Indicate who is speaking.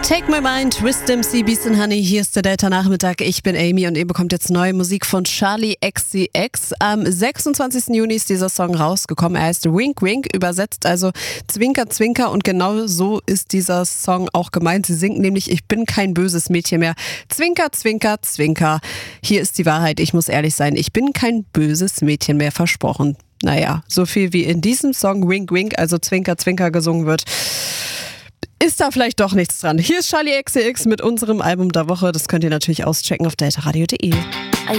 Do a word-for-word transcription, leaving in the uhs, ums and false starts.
Speaker 1: Take My Mind, Wisdom, C, Beast and Honey. Hier ist der Delta-Nachmittag. Ich bin Amy und ihr bekommt jetzt neue Musik von Charli X C X. Am sechsundzwanzigsten Juni ist dieser Song rausgekommen. Er heißt Wink Wink, übersetzt also Zwinker Zwinker. Und genau so ist dieser Song auch gemeint. Sie singt nämlich: Ich bin kein böses Mädchen mehr. Zwinker, Zwinker, Zwinker. Hier ist die Wahrheit. Ich muss ehrlich sein. Ich bin kein böses Mädchen mehr, versprochen. Naja, so viel wie in diesem Song Wink Wink, also Zwinker Zwinker, gesungen wird, ist da vielleicht doch nichts dran. Hier ist Charli X C X mit unserem Album der Woche. Das könnt ihr natürlich auschecken auf delta radio punkt de.